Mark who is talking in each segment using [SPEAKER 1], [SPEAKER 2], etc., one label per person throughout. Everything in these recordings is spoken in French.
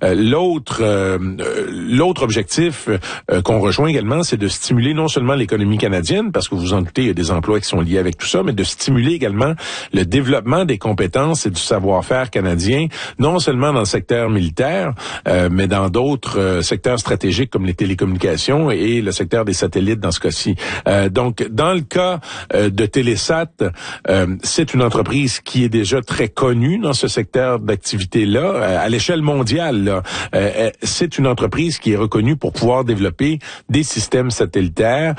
[SPEAKER 1] L'autre objectif qu'on rejoint également, c'est de stimuler non seulement l'économie canadienne, parce que vous en doutez, il y a des emplois qui sont liés avec tout ça, mais de stimuler également le développement des compétences et du savoir-faire canadien, non seulement dans le secteur militaire, mais dans d'autres secteurs stratégiques comme les télécommunications et le secteur des satellites dans ce cas-ci. Donc, dans le cas de Télésat, c'est une entreprise qui est déjà très connue dans ce secteur d'activité-là, à l'échelle mondiale. Là. C'est une entreprise qui est reconnue pour pouvoir développer des systèmes satellitaires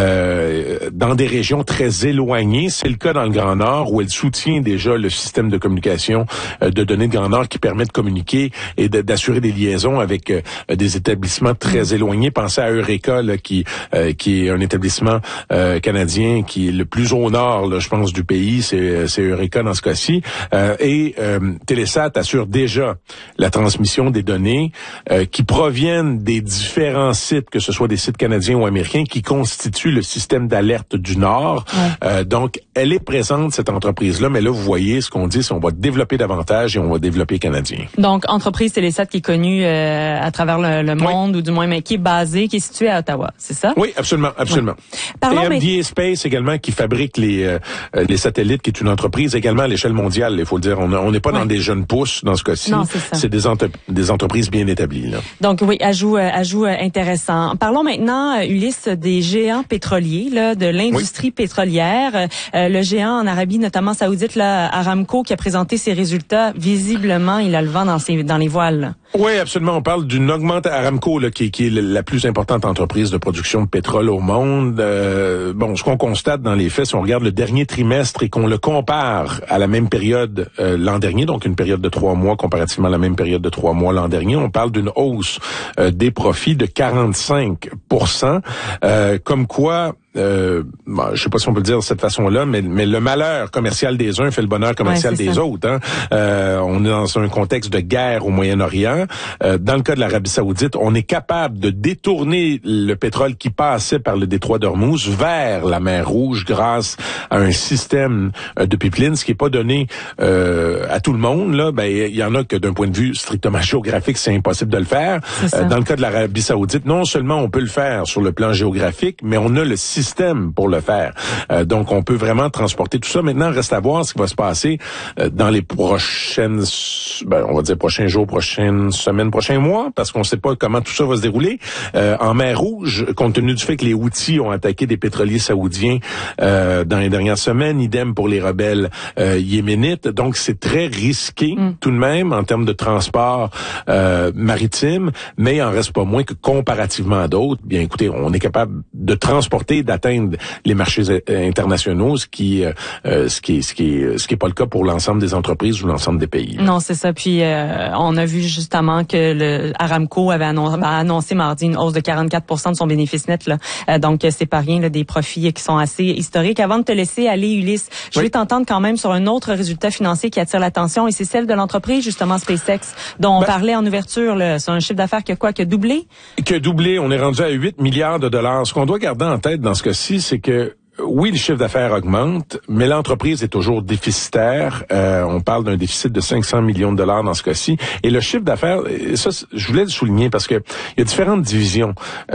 [SPEAKER 1] dans des régions très éloignées. C'est le cas dans le Grand Nord, où elle soutient déjà le système de communication de données de Grand Nord qui permet de communiquer et d'assurer des liaisons avec des établissements très éloignés. Pensez à Eureka, là, qui est un établissement canadien qui est le plus au nord, là, je pense, du pays. C'est Eureka dans ce cas-ci. Et Télésat assure déjà la transmission des données qui proviennent des différents sites, que ce soit des sites canadiens ou américains, qui constituent le système d'alerte du Nord. Ouais. Donc, elle est présente, cette entreprise-là, mais là, vous voyez, ce qu'on dit, c'est qu'on va développer davantage et on va développer canadien.
[SPEAKER 2] Donc, entreprise Télésat qui est connue à travers le monde, ou du moins, mais qui est située à Ottawa, c'est ça?
[SPEAKER 1] Oui, absolument.
[SPEAKER 2] Oui.
[SPEAKER 1] Et MDA Space également, qui fabrique les satellites, qui est une entreprise également à l'échelle mondiale, il faut le dire. On n'est pas dans des jeunes pousses, dans ce cas-ci.
[SPEAKER 2] Non,
[SPEAKER 1] c'est des entreprises bien établies, là.
[SPEAKER 2] Donc, oui, ajout intéressant. Parlons maintenant, Ulysse, des géants pétroliers, là, de l'industrie pétrolière. Le géant en Arabie, notamment saoudite, là, Aramco, qui a présenté ses résultats. Visiblement, il a le vent dans les voiles.
[SPEAKER 1] Oui, absolument. On parle d'une augmentation. Aramco, là, qui est la plus importante entreprise de production de pétrole au monde. Ce qu'on constate dans les faits, si on regarde le dernier trimestre et qu'on le compare à la même période l'an dernier, donc une période de 3 mois comparativement à la même période de 3 mois l'an dernier, on parle d'une hausse des profits de 45%. Comme quoi, je sais pas si on peut le dire de cette façon-là, mais le malheur commercial des uns fait le bonheur commercial des autres. Hein? On est dans un contexte de guerre au Moyen-Orient. Dans le cas de l'Arabie Saoudite, on est capable de détourner le pétrole qui passait par le détroit d'Ormuz vers la mer Rouge grâce à un système de pipeline, ce qui est pas donné à tout le monde. Là, il y en a que d'un point de vue strictement géographique, c'est impossible de le faire. Dans le cas de l'Arabie Saoudite, non seulement on peut le faire sur le plan géographique, mais on a le système pour le faire. Donc, on peut vraiment transporter tout ça. Maintenant, reste à voir ce qui va se passer dans les prochaines, on va dire prochains jours, prochaines semaines, prochains mois, parce qu'on ne sait pas comment tout ça va se dérouler. En mer Rouge, compte tenu du fait que les Houthis ont attaqué des pétroliers saoudiens dans les dernières semaines, idem pour les rebelles yéménites. Donc, c'est très risqué tout de même en termes de transport maritime, mais il en reste pas moins que comparativement à d'autres, bien écoutez, on est capable de transporter, d'atteindre les marchés internationaux, ce qui est pas le cas pour l'ensemble des entreprises ou l'ensemble des pays.
[SPEAKER 2] Non, c'est ça. Puis on a vu justement que le Aramco avait annoncé mardi une hausse de 44% de son bénéfice net. Là. Donc c'est pas rien, là, des profits qui sont assez historiques. Avant de te laisser aller, Ulysse, je vais t'entendre quand même sur un autre résultat financier qui attire l'attention, et c'est celle de l'entreprise justement SpaceX, dont on parlait en ouverture. C'est un chiffre d'affaires qui a doublé. Qui a doublé.
[SPEAKER 1] On est rendu à 8 milliards de dollars. Ce qu'on doit garder en tête dans ce cas-ci, c'est que oui, le chiffre d'affaires augmente, mais l'entreprise est toujours déficitaire. On parle d'un déficit de 500 millions de dollars dans ce cas-ci. Et le chiffre d'affaires, ça, je voulais le souligner parce que il y a différentes divisions.